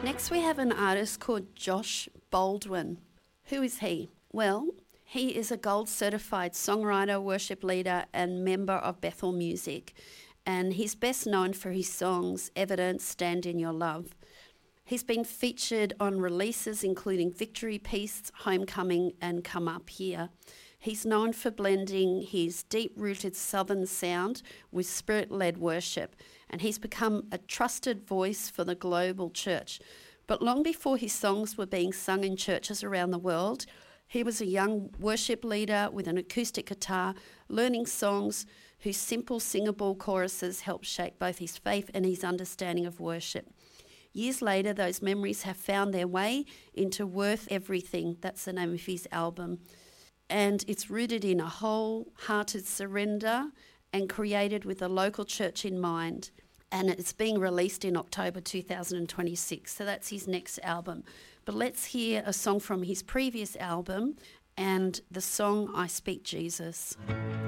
Next we have an artist called Josh Baldwin. Who is he? Well, he is a gold certified songwriter, worship leader and member of Bethel Music, and he's best known for his songs Evidence, Stand in Your Love. He's been featured on releases including Victory, Peace, Homecoming and Come Up Here. He's known for blending his deep-rooted southern sound with spirit-led worship, and he's become a trusted voice for the global church. But long before his songs were being sung in churches around the world, he was a young worship leader with an acoustic guitar, learning songs whose simple singable choruses helped shape both his faith and his understanding of worship. Years later, those memories have found their way into Worth Everything. That's the name of his album. And it's rooted in a wholehearted surrender and created with the local church in mind. And it's being released in October 2026. So that's his next album. But let's hear a song from his previous album and the song I Speak Jesus.